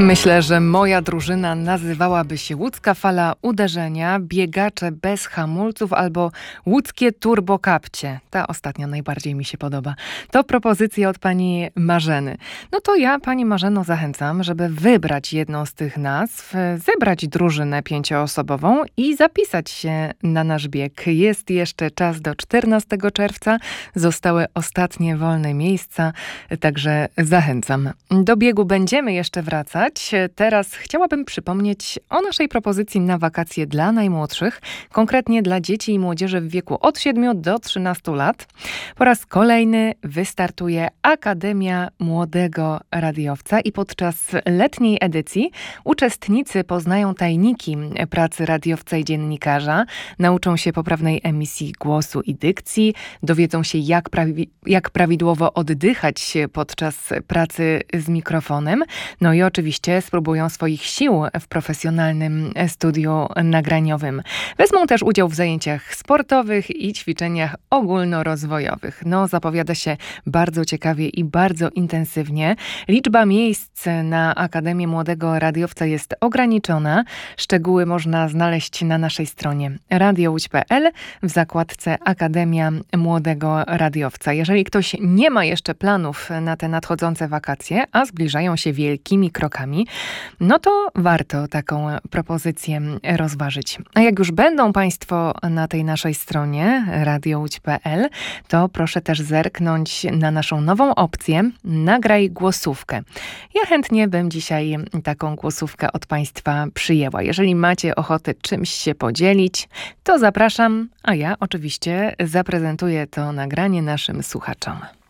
Myślę, że moja drużyna nazywałaby się Łódzka Fala Uderzenia, Biegacze bez hamulców albo Łódzkie turbokapcie. Ta ostatnia najbardziej mi się podoba. To propozycja od pani Marzeny. No to ja, pani Marzeno, zachęcam, żeby wybrać jedną z tych nazw, zebrać drużynę 5-osobową i zapisać się na nasz bieg. Jest jeszcze czas do 14 czerwca. Zostały ostatnie wolne miejsca, także zachęcam. Do biegu będziemy jeszcze wracać. Teraz chciałabym przypomnieć o naszej propozycji na wakacje dla najmłodszych, konkretnie dla dzieci i młodzieży w wieku od 7 do 13 lat. Po raz kolejny wystartuje Akademia Młodego Radiowca i podczas letniej edycji uczestnicy poznają tajniki pracy radiowca i dziennikarza, nauczą się poprawnej emisji głosu i dykcji, dowiedzą się jak prawidłowo oddychać podczas pracy z mikrofonem, no i oczywiście spróbują swoich sił w profesjonalnym studiu nagraniowym. Wezmą też udział w zajęciach sportowych i ćwiczeniach ogólnorozwojowych. No, zapowiada się bardzo ciekawie i bardzo intensywnie. Liczba miejsc na Akademię Młodego Radiowca jest ograniczona. Szczegóły można znaleźć na naszej stronie radiołódź.pl w zakładce Akademia Młodego Radiowca. Jeżeli ktoś nie ma jeszcze planów na te nadchodzące wakacje, a zbliżają się wielkimi krokami, no to warto taką propozycję rozważyć. A jak już będą Państwo na tej naszej stronie radiołódź.pl, to proszę też zerknąć na naszą nową opcję Nagraj głosówkę. Ja chętnie bym dzisiaj taką głosówkę od Państwa przyjęła. Jeżeli macie ochotę czymś się podzielić, to zapraszam, a ja oczywiście zaprezentuję to nagranie naszym słuchaczom.